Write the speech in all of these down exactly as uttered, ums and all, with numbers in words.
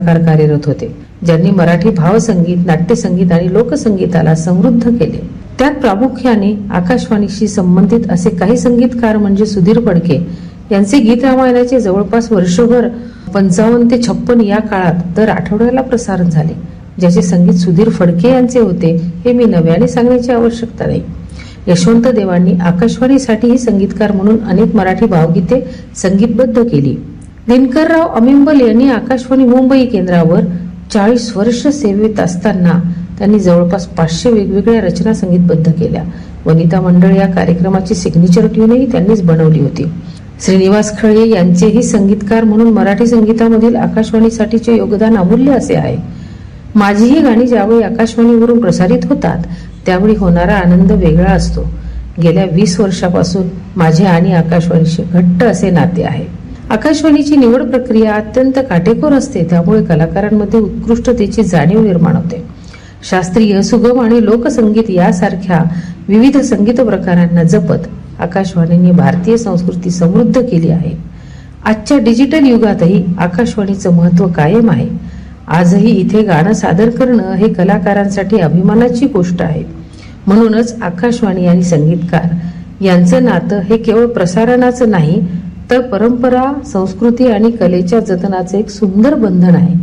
कार्यरत होते, ज्यांनी मराठी भावसंगीत, नाट्यसंगीत आणि लोकसंगीताला समृद्ध केले. त्यात प्रामुख्याने आकाशवाणीशी संबंधित असे काही संगीतकार म्हणजे सुधीर फडके यांचे गीत रामायणाचे जवळपास वर्षभर पंचावन्न ते छप्पन या काळात दर आठवड्याला प्रसारण झाले, ज्याचे संगीत सुधीर फडके यांचे होते हे मी नव्याने सांगण्याची आवश्यकता नाही. यशवंत देवांनी आकाशवाणीसाठीही संगीतकार म्हणून अनेक मराठी भावगीते संगीतबद्ध केली. दिनकरराव अमिंबल यांनी आकाशवाणी मुंबई केंद्रावर चाळीस वर्ष सेवेत असताना त्यांनी जवळपास पाचशे वेगवेगळ्या रचना संगीतबद्ध केल्या. वनिता मंडळ या कार्यक्रमाची सिग्नेचर ट्यूनही त्यांनीच बनवली होती. श्रीनिवास खळे यांचेही संगीतकार म्हणून मराठी संगीतामधील आकाशवाणीसाठीचे योगदान अमूल्य असे आहे. माझीही गाणी ज्यावेळी आकाशवाणीवरून प्रसारित होतात त्यावेळी होणारा आनंद वेगळा असतो. गेल्या वीस वर्षापासून माझे आणि आकाशवाणीशी घट्ट असे नाते आहे. आकाशवाणीची निवड प्रक्रिया अत्यंत काटेकोर असते, त्यामुळे कलाकारांमध्ये उत्कृष्टतेची जाणीव निर्माण होते. शास्त्रीय, सुगम आणि लोकसंगीत यासारख्या विविध संगीत प्रकारांना जपत आकाशवाणीने भारतीय संस्कृती समृद्ध केली आहे. आजच्या डिजिटल युगातही आकाशवाणीचं महत्व कायम आहे. आजही इथे गाणं सादर करणं हे कलाकारांसाठी अभिमानाची गोष्ट आहे. म्हणूनच आकाशवाणी आणि संगीतकार यांचं नातं हे केवळ प्रसारणाचं नाही, तर परंपरा, संस्कृती आणि कलेच्या जतनाचे एक सुंदर बंधन आहे.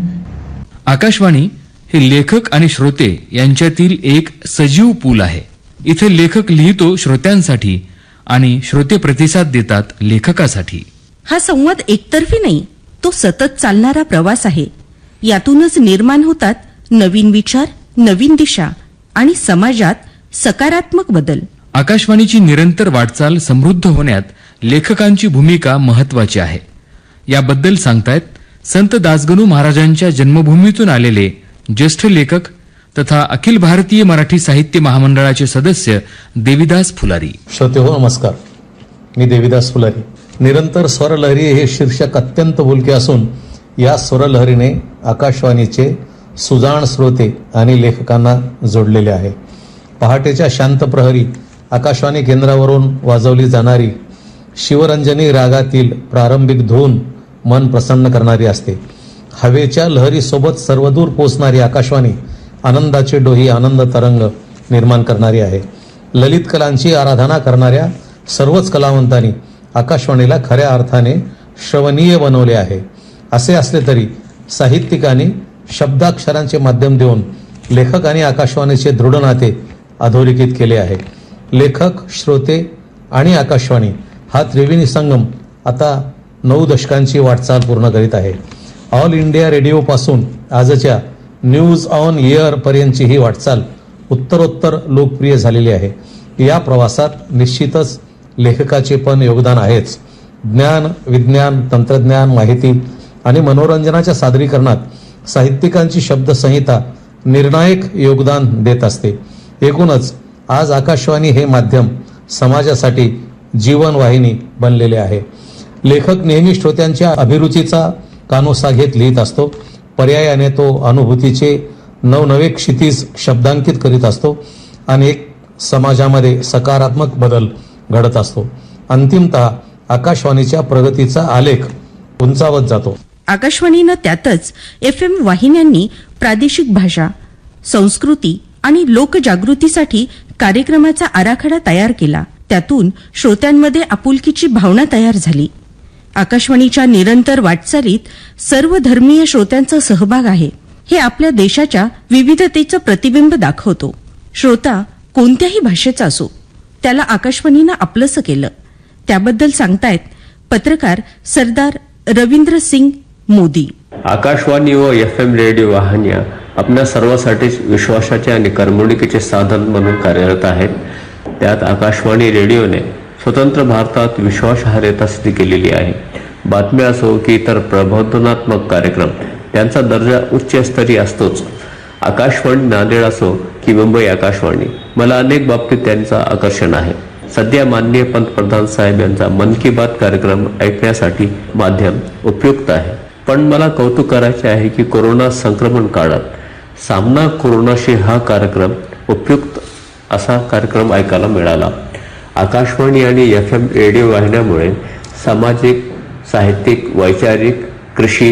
आकाशवाणी हे लेखक आणि श्रोते यांच्यातील एक सजीव पूल आहे. इथे लेखक लिहितो श्रोत्यांसाठी आणि श्रोते प्रतिसाद देतात लेखकासाठी. हा संवाद एकतर्फी नाही, तो सतत चालणारा प्रवास आहे. यातूनच निर्माण होतात नवीन विचार, नवीन दिशा आणि समाजात सकारात्मक बदल. आकाशवाणीची निरंतर वाटचाल समृद्ध होण्यात लेखकांची भूमिका महत्वाची आहे. याबद्दल सांगतायत संत दासगणू महाराजांच्या जन्मभूमीतून आलेले ज्येष्ठ लेखक तथा अखिल भारतीय मराठी साहित्य महामंडळाचे सदस्य देविदास फुलारी. श्रोते हो, नमस्कार. मी देविदास फुलारी. निरंतर स्वरलहरी हे शीर्षक अत्यंत बोलके असून या स्वरलहरीने आकाशवाणीचे सुजाण श्रोते आणि लेखकांना जोडलेले आहे. पहाटेच्या शांत प्रहरी आकाशवाणी केंद्रावरून वाजवली जाणारी शिवरंजनी रागातील प्रारंभिक धून मन प्रसन्न करणारी असते. हवेच्या लहरीसोबत सर्वदूर पोचणारी आकाशवाणी आनंदाचे डोही, आनंद तरंग निर्माण करणारी आहे. ललित कलांची आराधना करणाऱ्या सर्वच कलावंतांनी आकाशवाणीला खऱ्या अर्थाने श्रवणीय बनवले आहे. असे असले तरी साहित्यिकांनी शब्दाक्षरांचे माध्यम देऊन लेखक आणि आकाशवाणीचे दृढ नाते अधोरेखित केले आहे. लेखक, श्रोते आणि आकाशवाणी हा त्रिवेणी संगम आता नऊ दशकांची वाटचाल पूर्ण करीत आहे. ऑल इंडिया रेडिओ पासून आजच्या न्यूज ऑन एअर पर्यंतची ही वाटचाल उत्तरोत्तर लोकप्रिय झालेली आहे. या प्रवासात निश्चितच लेखकाचे पण योगदान आहेच. ज्ञान, विज्ञान, तंत्रज्ञान, माहिती आणि मनोरंजनाच्या सादरीकरणात साहित्यिकांची शब्दसंहिता निर्णायक योगदान देत असते. एकूणच आज आकाशवाणी हे माध्यम समाजासाठी जीवनवाहिनी बनलेले आहे. लेखक नेहमी श्रोत्यांच्या अभिरुचीचा कानोसा घेत लिहित असतो. पर्यायाने तो अनुभूतीचे नवनवे क्षितिज शब्दांकित करीत असतो आणि एक समाजामध्ये सकारात्मक बदल घडत असतो. अंतिमतः आकाशवाणीच्या प्रगतीचा आलेख उंचावत जातो. आकाशवाणीनं त्यातच एफ एम वाहिन्यांनी प्रादेशिक भाषा, संस्कृती आणि लोकजागृतीसाठी कार्यक्रमाचा आराखडा तयार केला. त्यातून श्रोत्यांमध्ये आपुलकीची भावना तयार झाली. आकाशवाणीच्या निरंतर वाटचालीत सर्व धर्मीय श्रोत्यांचा सहभाग आहे. हे आपल्या देशाच्या विविधतेचं प्रतिबिंब दाखवतो. श्रोता कोणत्याही भाषेचा असो, त्याला आकाशवाणीनं आपलंसं केलं. त्याबद्दल सांगतायत पत्रकार सरदार रवींद्र सिंग मोदी. आकाशवाणी व एफ एम रेडिओ वाहिन्या आपल्या सर्वांसाठीच विश्वासाचे आणि करमणुकीचे साधन म्हणून कार्यरत आहेत. त्यात आकाशवाणी रेडिओने स्वतंत्र भारतात विश्वासार्हता सिद्ध केलेली आहे. बातम्या असो की इतर प्रबोधनात्मक कार्यक्रम, त्यांचा दर्जा उच्चस्तरीय असतोच. आकाशवाणी नांदेड असो की मुंबई आकाशवाणी, मला अनेक बाबतीत त्यांचं आकर्षण आहे. सध्या माननीय पंतप्रधान साहेब यांचा मन की बात कार्यक्रम ऐकण्यासाठी माध्यम उपयुक्त आहे. पण मला कौतुक करायचे आहे की कोरोना संक्रमण काळात सामना कोरोनाशी हा कार्यक्रम उपयुक्त असा कार्यक्रम ऐकायला मिळाला. आकाशवाणी आणि एफ एम रेडिओ वाहिन्यामुळे सामाजिक, साहित्यिक, वैचारिक, कृषी,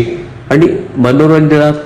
आणि मनोरंजनात